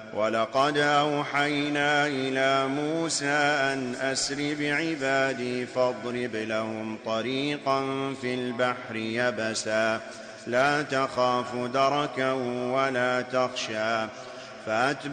ولقد أوحينا إلى موسى أن أسر بعبادي فاضرب لهم طريقا في البحر يبسا لا تخاف دركا ولا تخشى